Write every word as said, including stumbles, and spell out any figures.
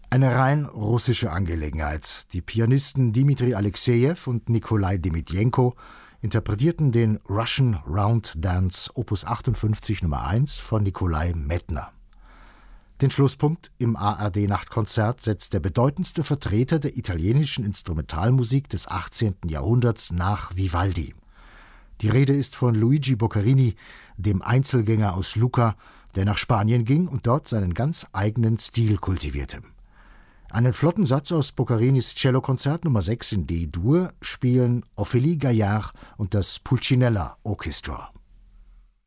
Eine rein russische Angelegenheit. Die Pianisten Dmitri Alexejew und Nikolai Demidjenko interpretierten den Russian Round Dance Opus achtundfünfzig Nummer eins von Nikolai Medtner. Den Schlusspunkt im A R D-Nachtkonzert setzt der bedeutendste Vertreter der italienischen Instrumentalmusik des achtzehnten Jahrhunderts nach Vivaldi. Die Rede ist von Luigi Boccherini, dem Einzelgänger aus Lucca, der nach Spanien ging und dort seinen ganz eigenen Stil kultivierte. Einen flotten Satz aus Boccerinis Cellokonzert Nummer sechs in D-Dur spielen Ophélie Gaillard und das Pulcinella Orchestra.